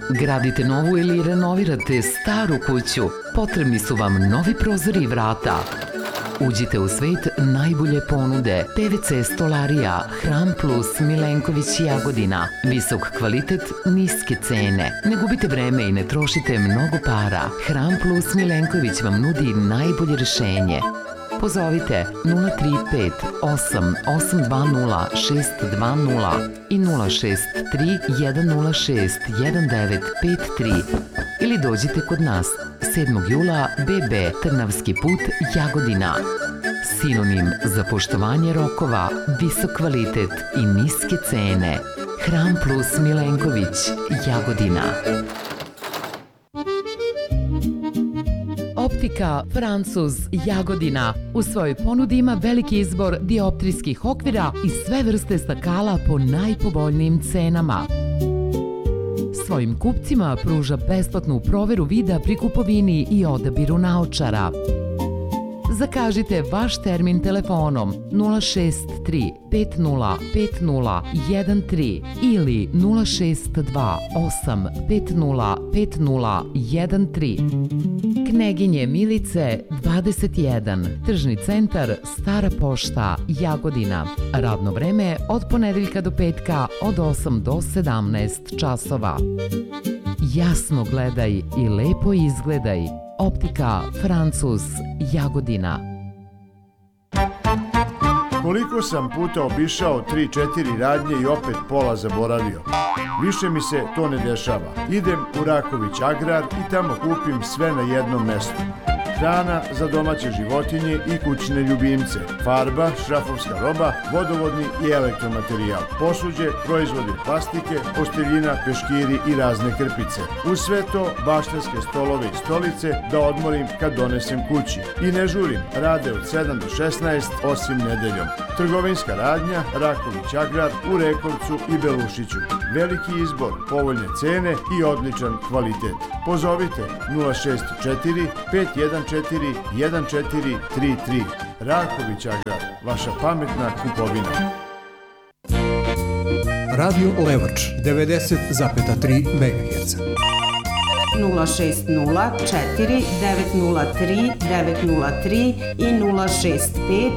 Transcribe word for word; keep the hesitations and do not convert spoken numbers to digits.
Gradite novu ili renovirate staru kuću? Potrebni su vam novi prozori i vrata. Uđite u svet najbolje ponude. P V C stolarija, Hram Plus, Milenković, Jagodina. Visok kvalitet, niske cene. Ne gubite vreme i ne trošite mnogo para. Hram Plus Milenković vam nudi najbolje rešenje. Pozovite nula tri pet osam osam dva nula šest dva nula i nula šest tri jedan nula šest jedan devet pet tri ili dođite kod nas sedmog jula B B Trnavski put, Jagodina. Sinonim za poštovanje rokova, visok kvalitet i niske cene. Hram Plus Milenković, Jagodina. Optika Francuz, Jagodina. U svojoj ponudi ima veliki izbor dioptrijskih okvira i sve vrste stakala po najpovoljnijim cenama. Svojim kupcima pruža besplatnu proveru vida pri kupovini i odabiru naočara. Zakažite vaš termin telefonom nula šest tri pet nula pet nula jedan tri ili nula šest dva osam pet nula pet nula jedan tri. Kneginje Milice dvadeset jedan, Tržni centar, Stara pošta, Jagodina. Radno vreme od ponedeljka do petka od osam do sedamnaest časova. Jasno gledaj i lepo izgledaj. Optika Francuz, Jagodina. Koliko sam puta obišao tri četiri radnje i opet pola zaboravio. Više mi se to ne dešava. Idem u Raković Agrar i tamo kupim sve na jednom mestu. Hrana za domaće životinje i kućne ljubimce, farba, šrafovska roba, vodovodni i elektromaterijal, posuđe, proizvodi od plastike, posteljina, peškiri i razne krpice. Uz sve to baštenske stolove i stolice da odmorim kad donesem kući. I ne žurim, rade od sedam do šesnaest, osim nedeljom. Trgovinska radnja, Raković Agrar u Rekovcu i Belušiću. Veliki izbor, povoljne cene i odličan kvalitet. Pozovite nula šest četiri pet jedan četiri jedan četiri tri tri. Raković Agrar, vaša pametna kupovina. Radio Levoč devedeset zarez tri megaherca. nula šest nula četiri devet nula tri devet nula tri i nula šest pet